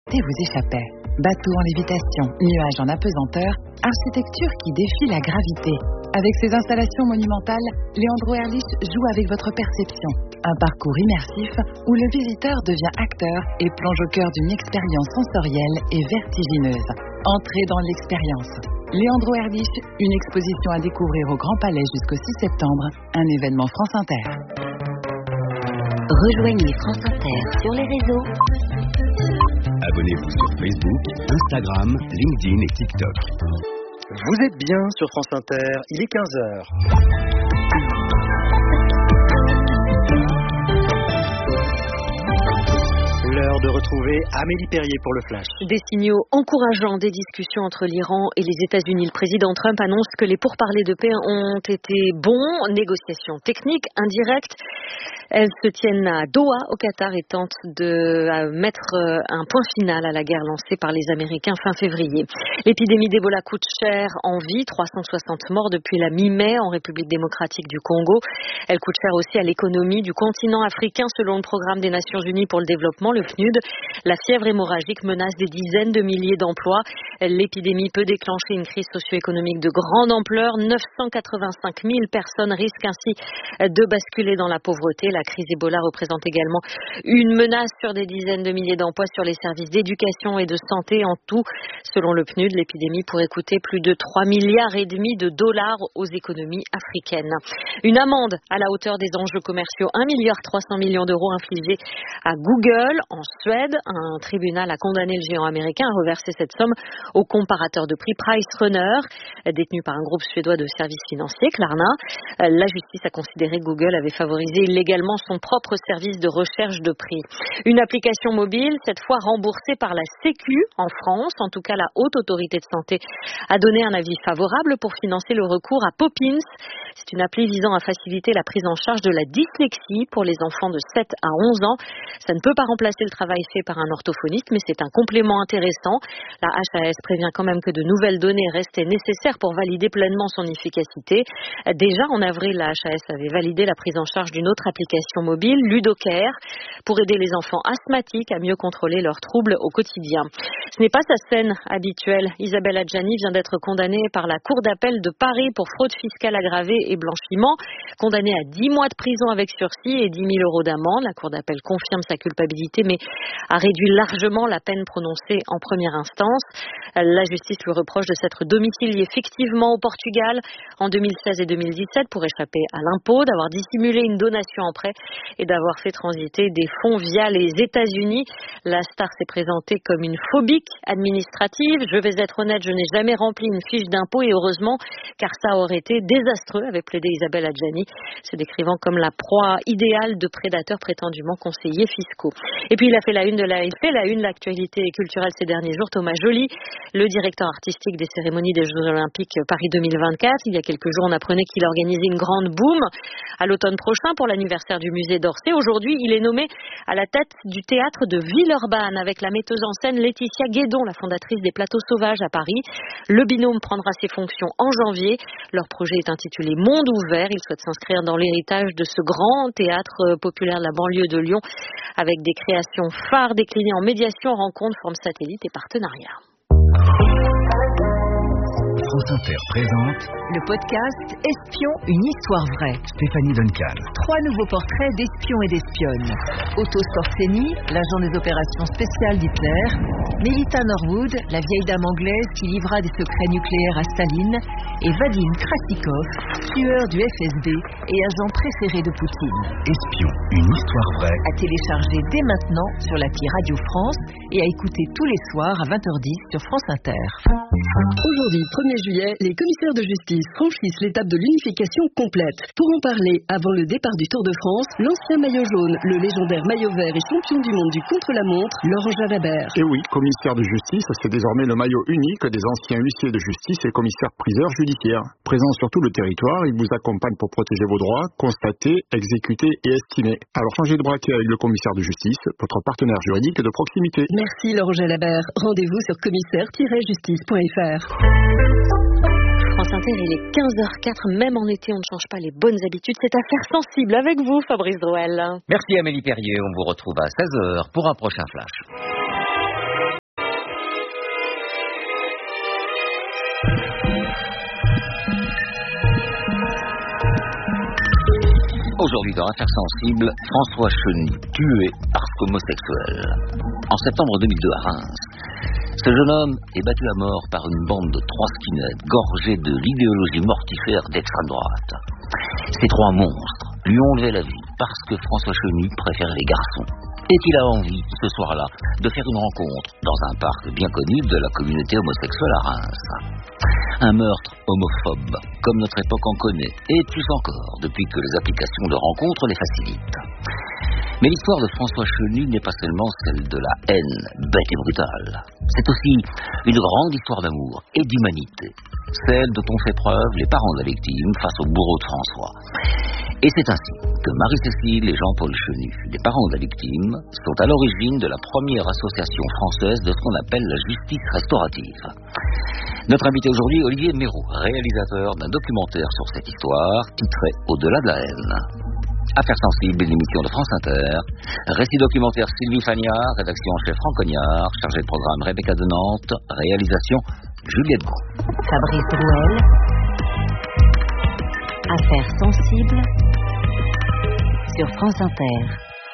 vous échappait. Bateau en lévitation, nuages en apesanteur, architecture qui défie la gravité. Avec ses installations monumentales, Leandro Ehrlich joue avec votre perception. Un parcours immersif où le visiteur devient acteur et plonge au cœur d'une expérience sensorielle et vertigineuse. Entrez dans l'expérience. Leandro Ehrlich, une exposition à découvrir au Grand Palais jusqu'au 6 septembre, un événement France Inter. Rejoignez France Inter sur les réseaux. Abonnez-vous sur Facebook, Instagram, LinkedIn et TikTok. Vous êtes bien sur France Inter, il est 15h. L'heure de retrouver Amélie Perrier pour le Flash. Des signaux encourageants des discussions entre l'Iran et les États-Unis. Le président Trump annonce que les pourparlers de paix ont été bons, négociations techniques, indirectes. Elles se tiennent à Doha, au Qatar, et tentent de mettre un point final à la guerre lancée par les Américains fin février. L'épidémie d'Ebola coûte cher en vie, 360 morts depuis la mi-mai en République démocratique du Congo. Elle coûte cher aussi à l'économie du continent africain, selon le programme des Nations Unies pour le développement, le PNUD. La fièvre hémorragique menace des dizaines de milliers d'emplois. L'épidémie peut déclencher une crise socio-économique de grande ampleur. 985 000 personnes risquent ainsi de basculer dans la pauvreté. La crise Ebola représente également une menace sur des dizaines de milliers d'emplois sur les services d'éducation et de santé. En tout, selon le PNUD, l'épidémie pourrait coûter plus de 3,5 milliards de dollars aux économies africaines. Une amende à la hauteur des enjeux commerciaux, 1,3 milliard d'euros infligée à Google en Suède. Un tribunal a condamné le géant américain à reverser cette somme au comparateur de prix PriceRunner, détenu par un groupe suédois de services financiers, Klarna. La justice a considéré que Google avait favorisé illégalement son propre service de recherche de prix. Une application mobile, cette fois remboursée par la Sécu en France. En tout cas, la Haute Autorité de Santé a donné un avis favorable pour financer le recours à Poppins. C'est une appli visant à faciliter la prise en charge de la dyslexie pour les enfants de 7 à 11 ans. Ça ne peut pas remplacer le travail fait par un orthophoniste, mais c'est un complément intéressant. La HAS prévient quand même que de nouvelles données restaient nécessaires pour valider pleinement son efficacité. Déjà en avril, la HAS avait validé la prise en charge d'une autre application mobile, Ludocare, pour aider les enfants asthmatiques à mieux contrôler leurs troubles au quotidien. Ce n'est pas sa scène habituelle. Isabelle Adjani vient d'être condamnée par la Cour d'appel de Paris pour fraude fiscale aggravée et blanchiment. Condamnée à 10 mois de prison avec sursis et 10 000 euros d'amende. La Cour d'appel confirme sa culpabilité, mais a réduit largement la peine prononcée en première instance. La justice lui reproche de s'être domiciliée fictivement au Portugal en 2016 et 2017 pour échapper à l'impôt, d'avoir dissimulé une donation en prêt et d'avoir fait transiter des fonds via les États-Unis. La star s'est présentée comme une phobique administrative. Je vais être honnête, je n'ai jamais rempli une fiche d'impôt et heureusement, car ça aurait été désastreux, avait plaidé Isabelle Adjani, se décrivant comme la proie idéale de prédateurs prétendument conseillers fiscaux. Et puis il fait la une de l'actualité culturelle ces derniers jours, Thomas Joly, le directeur artistique des cérémonies des Jeux Olympiques Paris 2024. Il y a quelques jours, on apprenait qu'il organisait une grande boom à l'automne prochain pour l'anniversaire du musée d'Orsay. Aujourd'hui, il est nommé à la tête du théâtre de Villeurbanne avec la metteuse en scène Laetitia Guédon, la fondatrice des Plateaux Sauvages à Paris. Le binôme prendra ses fonctions en janvier. Leur projet est intitulé Monde ouvert. Ils souhaitent s'inscrire dans l'héritage de ce grand théâtre populaire de la banlieue de Lyon avec des créations phares déclinées en médiation, rencontres, formes satellites et partenariats. France Inter présente Le podcast Espion, une histoire vraie. Stéphanie Duncan. 3 nouveaux portraits d'espions et d'espionnes. Otto Skorzeny, l'agent des opérations spéciales d'Hitler. Melita Norwood, la vieille dame anglaise qui livra des secrets nucléaires à Staline. Et Vadim Krasikov, tueur du FSB et agent préféré de Poutine. Espion, une histoire vraie. À télécharger dès maintenant sur l'appli Radio France et à écouter tous les soirs à 20h10 sur France Inter. Aujourd'hui, 1er juillet, les commissaires de justice franchissent l'étape de l'unification complète. Pour en parler, avant le départ du Tour de France, l'ancien maillot jaune, le légendaire maillot vert et champion du monde du contre-la-montre, Laurent Jalabert. Et oui, commissaire de justice, c'est désormais le maillot unique des anciens huissiers de justice et commissaires-priseurs judiciaires. Présents sur tout le territoire, ils vous accompagnent pour protéger vos droits, constater, exécuter et estimer. Alors changez de braquet avec le commissaire de justice, votre partenaire juridique de proximité. Merci Laurent Jalabert. Rendez-vous sur commissaire-justice.fr. France Inter, il est 15h04, même en été, on ne change pas les bonnes habitudes. C'est affaire sensible avec vous, Fabrice Drouel. Merci Amélie Perrier, on vous retrouve à 16h pour un prochain flash. Aujourd'hui, dans Affaires sensibles, François Chenu, tué parce qu'homosexuel. En septembre 2002 à Reims, ce jeune homme est battu à mort par une bande de 3 skinheads gorgés de l'idéologie mortifère d'extrême droite. Ces 3 monstres lui ont enlevé la vie parce que François Chenu préférait les garçons et qu'il a envie, ce soir-là, de faire une rencontre dans un parc bien connu de la communauté homosexuelle à Reims. Un meurtre homophobe, comme notre époque en connaît, et plus encore, depuis que les applications de rencontres les facilitent. Mais l'histoire de François Chenu n'est pas seulement celle de la haine bête et brutale. C'est aussi une grande histoire d'amour et d'humanité. Celle dont ont fait preuve les parents de la victime face au bourreau de François. Et c'est ainsi que Marie-Cécile et Jean-Paul Chenu, les parents de la victime, sont à l'origine de la première association française de ce qu'on appelle la justice restaurative. Notre invité aujourd'hui est Olivier Méraud, réalisateur d'un documentaire sur cette histoire titré Au-delà de la haine. Affaires sensibles, une émission de France Inter. Récit documentaire Sylvie Fagnard, rédaction en chef Franck Cognard, chargé de programme Rebecca de Nantes, réalisation Juliette Gros. Fabrice Drouel. Affaires sensibles sur France Inter.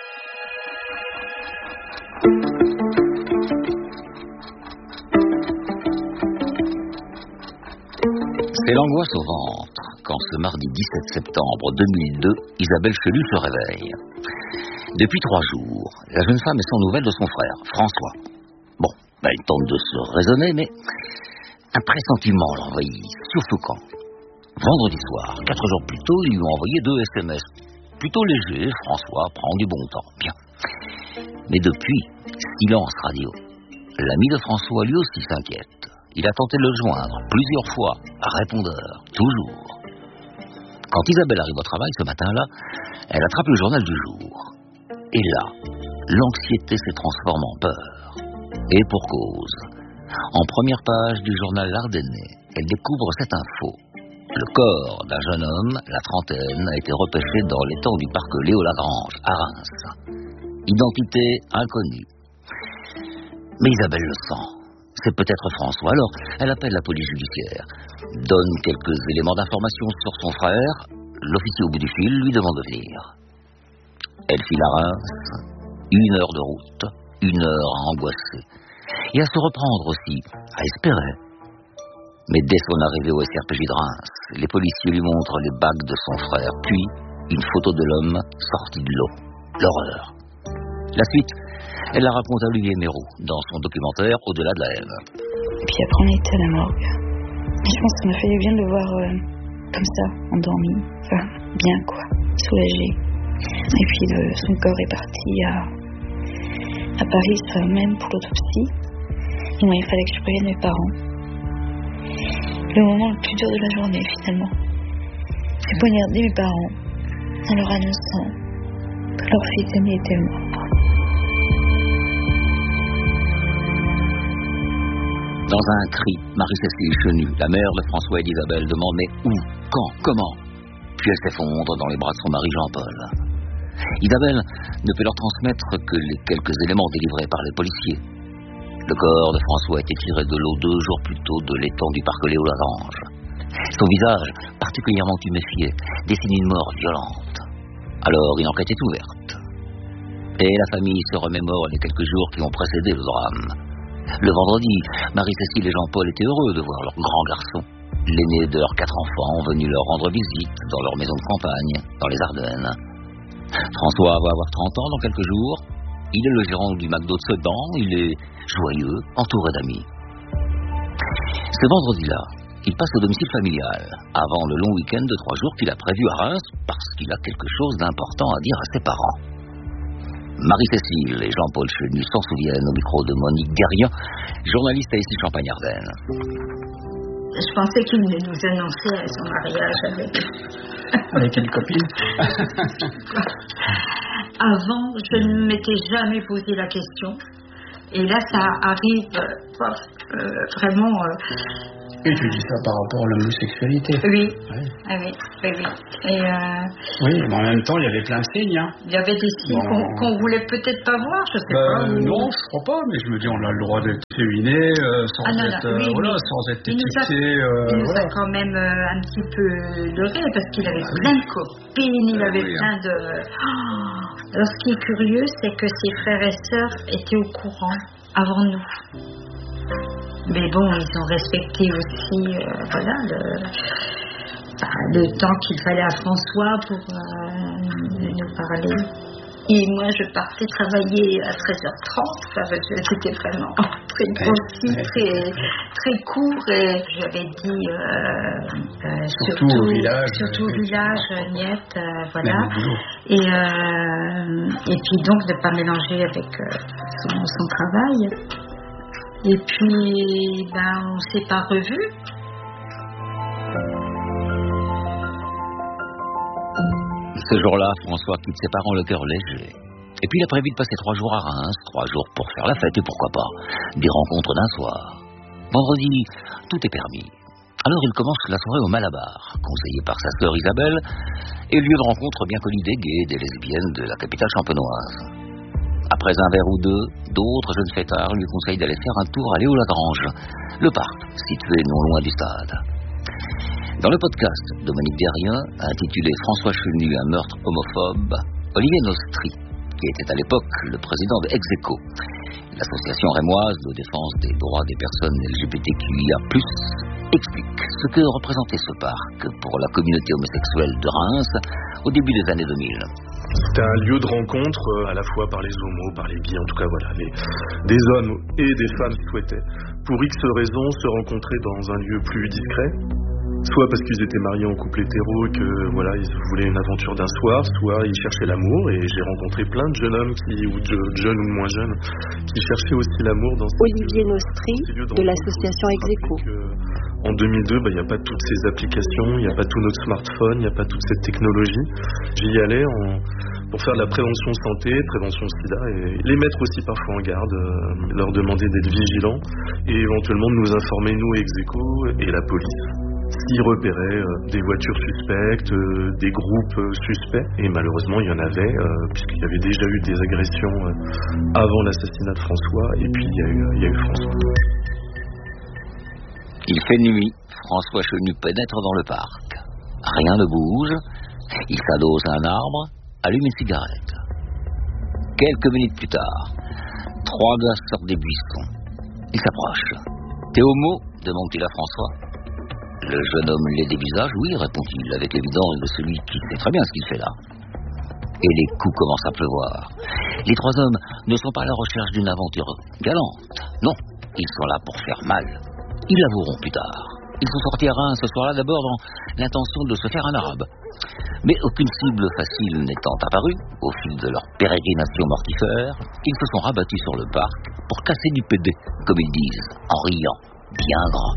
C'est l'angoisse au ventre quand ce mardi 17 septembre 2002, Isabelle Chenu se réveille. Depuis 3 jours, la jeune femme est sans nouvelles de son frère, François. Bon, elle tente de se raisonner, mais un pressentiment l'envahit, surtout quand, vendredi soir, 4 jours plus tôt, ils lui ont envoyé 2 SMS. Plutôt légers, François prend du bon temps, bien. Mais depuis, silence radio. L'ami de François, lui aussi, s'inquiète. Il a tenté de le joindre plusieurs fois, à répondeur, toujours. Quand Isabelle arrive au travail ce matin-là, elle attrape le journal du jour. Et là, l'anxiété se transforme en peur. Et pour cause. En première page du journal L'Ardennais, elle découvre cette info. Le corps d'un jeune homme, la trentaine, a été repêché dans l'étang du parc Léo-Lagrange, à Reims. Identité inconnue. Mais Isabelle le sent. C'est peut-être François, alors elle appelle la police judiciaire, donne quelques éléments d'information sur son frère, l'officier au bout du fil lui demande de venir. Elle file à Reims, 1 heure de route, 1 heure à angoisser, et à se reprendre aussi, à espérer. Mais dès son arrivée au SRPJ de Reims, les policiers lui montrent les bagues de son frère, puis une photo de l'homme sorti de l'eau. L'horreur. La suite, elle la raconte à Olivier Méraud dans son documentaire Au-delà de la haine. Et puis après on était à la morgue. Et je pense que ça m'a fait du bien de le voir comme ça, endormi. Enfin, bien quoi, soulagé. Et puis son corps est parti à Paris même pour l'autopsie. Et moi il fallait que je prévienne mes parents. Le moment le plus dur de la journée finalement. J'ai poignardé mes parents en leur annonçant que leur fils aîné était mort. Dans un cri, Marie-Cécile Chenu, la mère de François et d'Isabelle, demande mais où, quand, comment. Puis elle s'effondre dans les bras de son mari Jean-Paul. Isabelle ne peut leur transmettre que les quelques éléments délivrés par les policiers. Le corps de François a été tiré de l'eau 2 jours plus tôt de l'étang du parc Léo-Lagrange. Son visage, particulièrement tuméfié, dessine une mort violente. Alors une enquête est ouverte. Et la famille se remémore les quelques jours qui ont précédé le drame. Le vendredi, Marie-Cécile et Jean-Paul étaient heureux de voir leur grand garçon. L'aîné de leurs 4 enfants venu leur rendre visite dans leur maison de campagne, dans les Ardennes. François va avoir 30 ans dans quelques jours. Il est le gérant du McDo de Sedan. Il est joyeux, entouré d'amis. Ce vendredi-là, il passe au domicile familial, avant le long week-end de 3 jours qu'il a prévu à Reims, parce qu'il a quelque chose d'important à dire à ses parents. Marie-Cécile et Jean-Paul Chenu s'en souviennent au micro de Monique Garrian, journaliste à ici Champagne-Ardenne. Je pensais qu'il venait nous annoncer son mariage avec une copine. Avant, je ne m'étais jamais posé la question. Et là, ça arrive vraiment Et tu dis ça par rapport à l'homosexualité? Oui. Ouais. Ah oui. Et oui, mais en même temps, il y avait plein de signes. Hein. Il y avait des signes qu'on voulait peut-être pas voir, je sais pas. Non, je crois pas, mais je me dis, on a le droit d'être féminé sans être étiqueté. Il nous a quand même un petit peu leurré parce qu'il avait plein de copines, il avait plein de... Alors, ce qui est curieux, c'est que ses frères et sœurs étaient au courant avant nous. Mais bon, ils ont respecté aussi le temps qu'il fallait à François pour nous parler. Et moi, je partais travailler à 13h30. C'était vraiment très concis, très court. Et j'avais dit, surtout au village. Surtout au village, Niette, voilà. Et puis donc, de ne pas mélanger avec son travail. Et puis, on ne s'est pas revus. Ce jour-là, François quitte ses parents le cœur léger. Et puis il a prévu de passer 3 jours à Reims, 3 jours pour faire la fête et pourquoi pas, des rencontres d'un soir. Vendredi, tout est permis. Alors il commence la soirée au Malabar, conseillé par sa sœur Isabelle, et lieu de rencontre bien connu des gays et des lesbiennes de la capitale champenoise. Après un verre ou deux, d'autres jeunes fêtards lui conseillent d'aller faire un tour à Léo-Lagrange, le parc situé non loin du stade. Dans le podcast de Monique Derrien, intitulé François Chenu, un meurtre homophobe, Olivier Nostri, qui était à l'époque le président de Execo, l'association rémoise de défense des droits des personnes LGBTQIA+, explique ce que représentait ce parc pour la communauté homosexuelle de Reims au début des années 2000. C'était un lieu de rencontre à la fois par les homos, par les bi, en tout cas voilà, des hommes et des femmes souhaitaient, pour X raisons, se rencontrer dans un lieu plus discret. Soit parce qu'ils étaient mariés en couple hétéro et que voilà, ils voulaient une aventure d'un soir, soit ils cherchaient l'amour. Et j'ai rencontré plein de jeunes hommes ou jeunes ou moins jeunes qui cherchaient aussi l'amour dans Olivier Nostri de l'association Execo. En 2002, il n'y a pas toutes ces applications, il n'y a pas tout notre smartphone, il n'y a pas toute cette technologie. J'y allais pour faire de la prévention santé, prévention sida, et les mettre aussi parfois en garde, leur demander d'être vigilants et éventuellement de nous informer, nous, Execo et la police, s'ils repéraient des voitures suspectes, des groupes suspects. Et malheureusement, il y en avait, puisqu'il y avait déjà eu des agressions avant l'assassinat de François, et puis il y a eu François. Il fait nuit, François Chenu pénètre dans le parc. Rien ne bouge, il s'adosse à un arbre, allume une cigarette. Quelques minutes plus tard, 3 gars sortent des buissons. Ils s'approchent. « T'es homo ?» demande-t-il à François. Le jeune homme les dévisage. « Oui » répond-il, avec l'évidence de celui qui sait très bien ce qu'il fait là. Et les coups commencent à pleuvoir. Les 3 hommes ne sont pas à la recherche d'une aventure galante. Non, ils sont là pour faire mal. Ils l'avoueront plus tard. Ils sont sortis à Reims ce soir-là d'abord dans l'intention de se faire un arabe. Mais aucune cible facile n'étant apparue, au fil de leur pérégrination mortifère, ils se sont rabattus sur le parc pour casser du PD, comme ils disent, en riant, bien grand.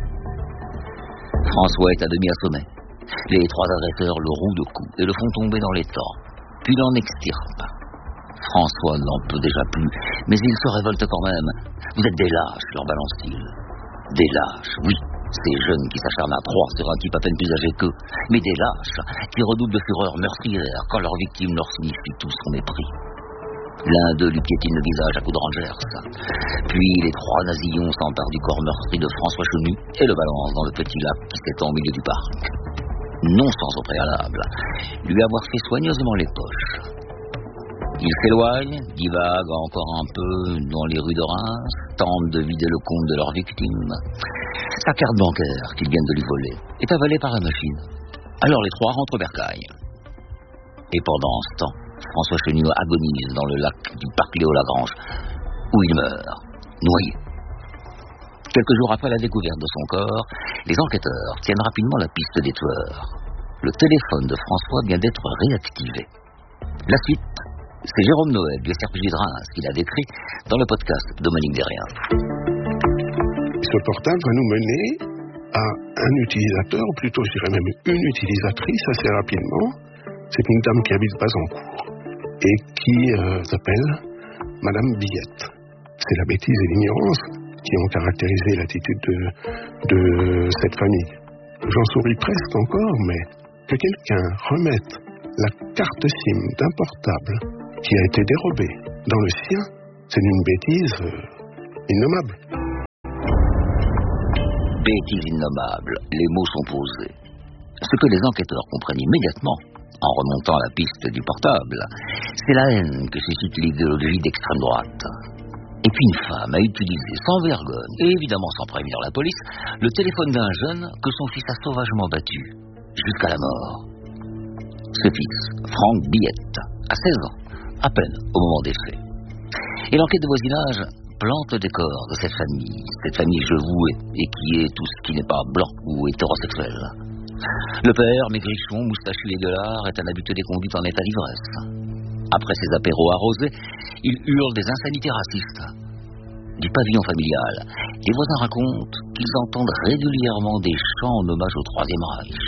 François est à demi assommé. Les 3 agresseurs le rouent de coups et le font tomber dans les temps, puis l'en extirpent. François n'en peut déjà plus, mais il se révolte quand même. « Vous êtes des lâches », leur balance-t-il. Des lâches, oui, ces jeunes qui s'acharnent à 3 sur un type à peine plus âgé qu'eux, mais des lâches qui redoublent de fureur meurtrière quand leur victime leur signifie tout son mépris. L'un d'eux lui piétine le visage à coups de rangers. Puis les 3 nasillons s'emparent du corps meurtri de François Chenu et le balancent dans le petit lac qui s'étend au milieu du parc. Non sans au préalable, lui avoir fait soigneusement les poches. Ils s'éloignent, divaguent encore un peu dans les rues de Reims, tentent de vider le compte de leur victime. Sa carte bancaire, qu'ils viennent de lui voler, est avalée par la machine. Alors les 3 rentrent au bercail. Et pendant ce temps, François Chenu agonise dans le lac du parc Léo-Lagrange, où il meurt, noyé. Quelques jours après la découverte de son corps, les enquêteurs tiennent rapidement la piste des tueurs. Le téléphone de François vient d'être réactivé. La suite, c'est Jérôme Noël du SRPJ de Reims qui l'a décrit dans le podcast de Monique Derrien. Ce portable va nous mener à un utilisateur, ou plutôt je dirais même une utilisatrice assez rapidement. C'est une dame qui habite Bazancourt et qui s'appelle Madame Billette. C'est la bêtise et l'ignorance. qui ont caractérisé l'attitude de cette famille. J'en souris presque encore, mais que quelqu'un remette la carte SIM d'un portable qui a été dérobé dans le sien, c'est une bêtise innommable. Bêtise innommable, les mots sont posés. Ce que les enquêteurs comprennent immédiatement, en remontant la piste du portable, c'est la haine que suscite l'idéologie d'extrême droite. Et puis une femme a utilisé sans vergogne, et évidemment sans prévenir la police, le téléphone d'un jeune que son fils a sauvagement battu, jusqu'à la mort. Ce fils, Frank Biette, a 16 ans, à peine au moment des faits. Et l'enquête de voisinage plante le décor de cette famille jevouée, et qui est tout ce qui n'est pas blanc ou hétérosexuel. Le père, maigrichon, moustachu et gueulard, est un habitué des conduites en état d'ivresse. Après ses apéros arrosés, il hurle des insanités racistes. Du pavillon familial, les voisins racontent qu'ils entendent régulièrement des chants en hommage au Troisième Reich.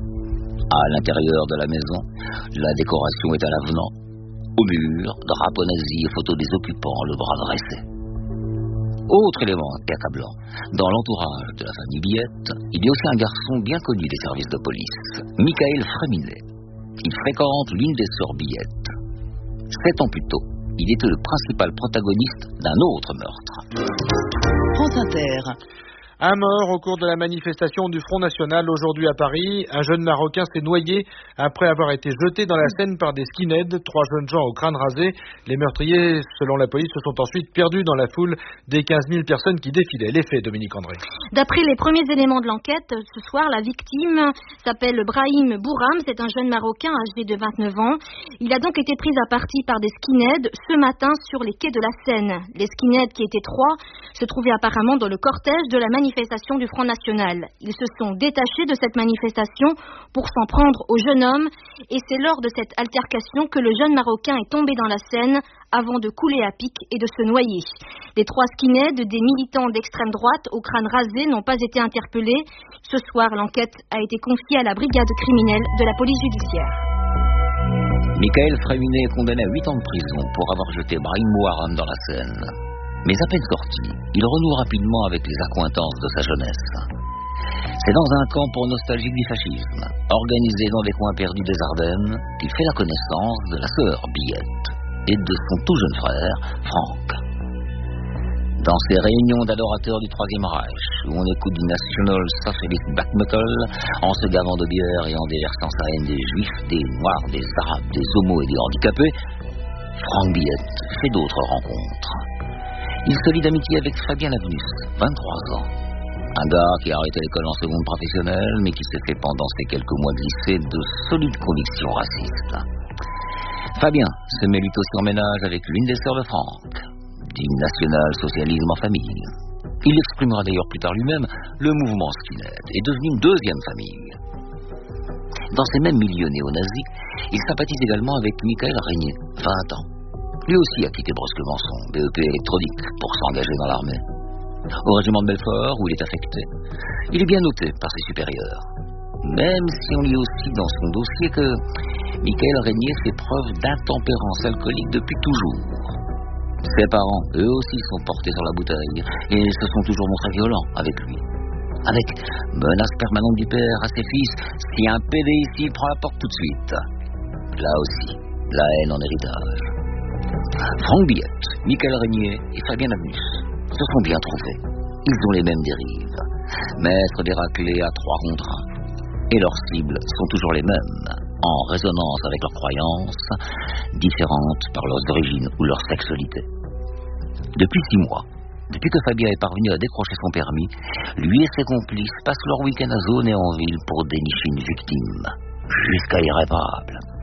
À l'intérieur de la maison, la décoration est à l'avenant. Au mur, drapeaux nazis et photos des occupants, le bras dressé. Autre élément accablant, dans l'entourage de la famille Biette, il y a aussi un garçon bien connu des services de police, Michael Fréminet. Il fréquente l'une des sœurs Biette. 7 ans plus tôt, il était le principal protagoniste d'un autre meurtre. France Inter. Un mort au cours de la manifestation du Front National aujourd'hui à Paris. Un jeune Marocain s'est noyé après avoir été jeté dans la Seine par des skinheads, 3 jeunes gens au crâne rasé. Les meurtriers, selon la police, se sont ensuite perdus dans la foule des 15 000 personnes qui défilaient. Les faits, Dominique André. D'après les premiers éléments de l'enquête, ce soir, la victime s'appelle Brahim Bouram. C'est un jeune Marocain âgé de 29 ans. Il a donc été pris à partie par des skinheads ce matin sur les quais de la Seine. Les skinheads, qui étaient 3, se trouvaient apparemment dans le cortège de la manifestation du Front National. Ils se sont détachés de cette manifestation pour s'en prendre au jeune homme et c'est lors de cette altercation que le jeune Marocain est tombé dans la Seine avant de couler à pic et de se noyer. Les 3 skinheads, des militants d'extrême droite au crâne rasé, n'ont pas été interpellés. Ce soir, l'enquête a été confiée à la brigade criminelle de la police judiciaire. Michael Fréminet est condamné à 8 ans de prison pour avoir jeté Brahim Bouram dans la Seine. Mais à peine sorti, il renoue rapidement avec les accointances de sa jeunesse. C'est dans un camp pour nostalgique du fascisme, organisé dans les coins perdus des Ardennes, qu'il fait la connaissance de la sœur Biette et de son tout jeune frère, Frank. Dans ces réunions d'adorateurs du Troisième Reich, où on écoute du National Socialist Black Metal, en se gavant de bière et en déversant sa haine des Juifs, des Noirs, des Arabes, des Homos et des handicapés, Frank Biette fait d'autres rencontres. Il se lie d'amitié avec Fabien Lavenus, 23 ans. Un gars qui a arrêté l'école en seconde professionnelle, mais qui s'est fait pendant ces quelques mois de lycée de solides convictions racistes. Fabien se met lui aussi en ménage avec l'une des sœurs de Franck, du national-socialisme en famille. Il exprimera d'ailleurs plus tard lui-même le mouvement skinhead, est devenu une deuxième famille. Dans ces mêmes milieux néo-nazis, il sympathise également avec Michael Régnier, 20 ans. Lui aussi a quitté brusquement son BEP électronique pour s'engager dans l'armée. Au régiment de Belfort, où il est affecté, il est bien noté par ses supérieurs. Même si on lit aussi dans son dossier que Michael Régnier fait preuve d'intempérance alcoolique depuis toujours. Ses parents, eux aussi, sont portés sur la bouteille et se sont toujours montrés violents avec lui. Avec menace permanente du père à ses fils, si un PD ici prend la porte tout de suite. Là aussi, la haine en héritage. Frank Biette, Michael Régnier et Fabien Lavenus se sont bien trouvés. Ils ont les mêmes dérives. Maîtres des raclés à 3 contre 1. Et leurs cibles sont toujours les mêmes, en résonance avec leurs croyances, différentes par leurs origines ou leur sexualité. Depuis 6 mois, depuis que Fabien est parvenu à décrocher son permis, lui et ses complices passent leur week-end à zone et en ville pour dénicher une victime, jusqu'à irréparable.